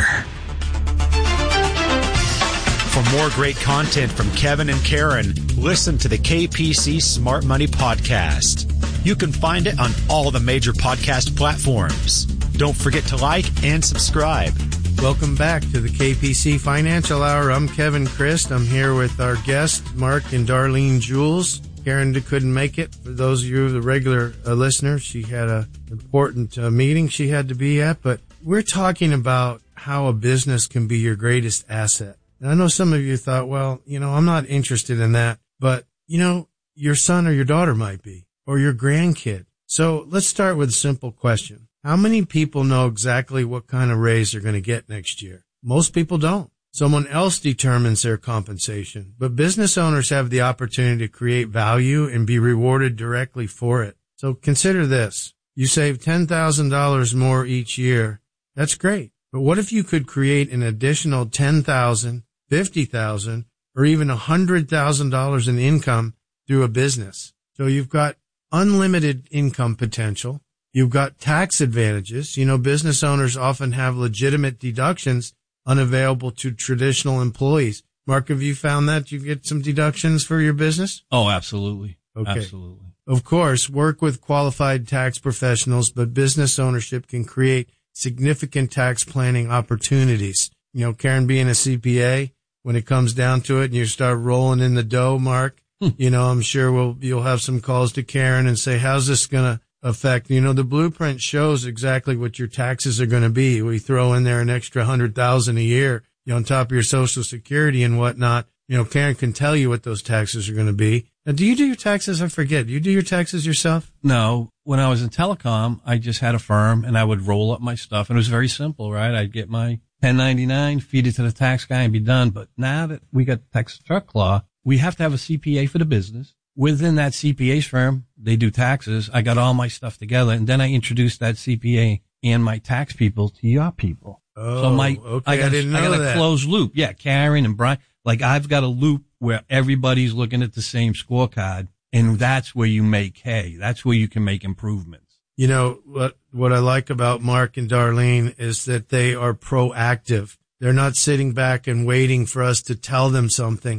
For more great content from Kevin and Karen, listen to the K P C Smart Money Podcast. You can find it on all the major podcast platforms. Don't forget to like and subscribe. Welcome back to the K P C Financial Hour. I'm Kevin Christ. I'm here with our guests, Mark and Darlene Jules. Karen couldn't make it. For those of you, the regular uh, listeners, she had an important uh, meeting she had to be at. But we're talking about how a business can be your greatest asset. And I know some of you thought, well, you know, I'm not interested in that. But, you know, your son or your daughter might be, or your grandkid. So let's start with a simple question. How many people know exactly what kind of raise they're going to get next year? Most people don't. Someone else determines their compensation, but business owners have the opportunity to create value and be rewarded directly for it. So consider this. You save ten thousand dollars more each year. That's great. But what if you could create an additional ten thousand dollars, fifty thousand dollars, or even one hundred thousand dollars in income through a business? So you've got unlimited income potential. You've got tax advantages. You know, business owners often have legitimate deductions unavailable to traditional employees. Mark, have you found that you get some deductions for your business? Oh, absolutely. Okay. Absolutely. Of course, work with qualified tax professionals, but business ownership can create significant tax planning opportunities. You know, Karen being a C P A, when it comes down to it and you start rolling in the dough, Mark, you know, I'm sure we'll, you'll have some calls to Karen and say, how's this going to affect? You know, the blueprint shows exactly what your taxes are going to be. We throw in there an extra hundred thousand a year, you know, on top of your Social Security and whatnot. You know, Karen can tell you what those taxes are going to be. Now, do you do your taxes? I forget. Do you do your taxes yourself? No. When I was in telecom, I just had a firm and I would roll up my stuff, and it was very simple, right? I'd get my ten ninety-nine, feed it to the tax guy and be done. But now that we got Texas Truck Law, we have to have a C P A for the business. Within that C P A's firm, they do taxes. I got all my stuff together, and then I introduced that C P A and my tax people to your people. Oh, so my, okay. I got, I didn't know I got that. a closed loop. Yeah, Karen and Brian. Like, I've got a loop where everybody's looking at the same scorecard, and that's where you make hay. That's where you can make improvements. You know, what, what I like about Mark and Darlene is that they are proactive. They're not sitting back and waiting for us to tell them something.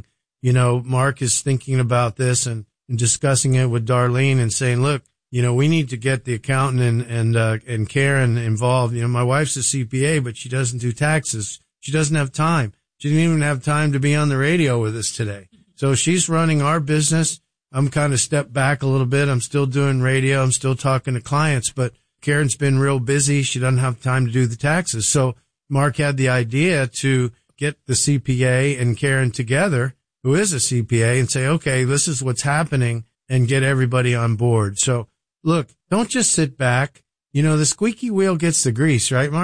you know, Mark is thinking about this and, and discussing it with Darlene and saying, look, you know, we need to get the accountant and, and, uh, and Karen involved. You know, my wife's a C P A, but she doesn't do taxes. She doesn't have time. She didn't even have time to be on the radio with us today. So she's running our business. I'm kind of stepped back a little bit. I'm still doing radio. I'm still talking to clients, but Karen's been real busy. She doesn't have time to do the taxes. So Mark had the idea to get the C P A and Karen together, who is a C P A, and say, okay, this is what's happening, and get everybody on board. So look, don't just sit back. You know, the squeaky wheel gets the grease, right, Mark?